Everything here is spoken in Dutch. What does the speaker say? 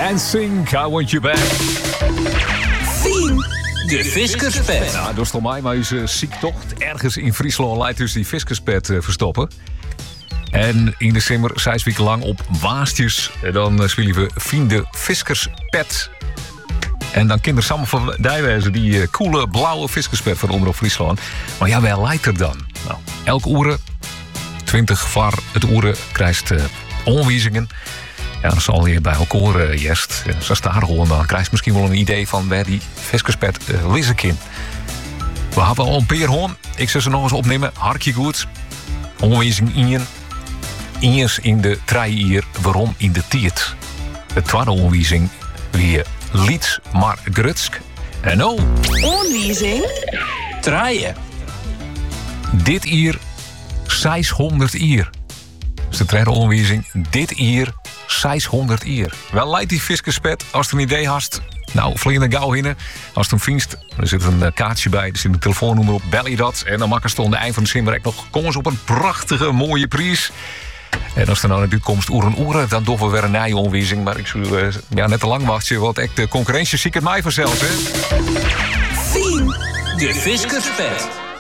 En Sing, I Want You Back. Fien, de viskerspet. Nou, dat is toch mij, maar is ziektocht. Ergens in Friesland leidt dus die viskerspet verstoppen. En in december 6 weken lang op Waastjes. Dan spelen we Fien de viskerspet. En dan kinderen samen van Dijwijzen die coole blauwe viskerspet van Omroep Friesland. Maar ja, wel leidt er dan? Nou, elke oren, 20 var het oren, krijgt onwijzingen. Ja, dan zal je bij elkaar jest. Zo staat gewoon, dan krijg je misschien wel een idee van waar die viskerspet lissen kan. We hebben al een peer hoorn. Ik zal ze nog eens opnemen. Hartje goed. Onwijzing in. Eens in de hier, waarom in de tiert. De tweede onwijzing weer Lied maar Grutsk. En oh. Onwijzing. Traaien. Dit hier 600 jaar. Dus de tweede onwijzing. Dit hier 600 jaar. Wel leidt die viskerspet als je een idee hast. Nou, vliegen gauw hinnen. Als het hem vindt, er zit een kaartje bij. Er zit een telefoonnummer op. Bel je dat. En dan maak je aan het eind van de simmerek nog. Kom eens op een prachtige, mooie prijs. En als er nou natuurlijk komt oeren, dan doen we weer een nieuwe onwijzing. Maar ik zou net te lang wachten, want echt de concurrentie ziet het mij vanzelf, hè? Fien, de viskerspet.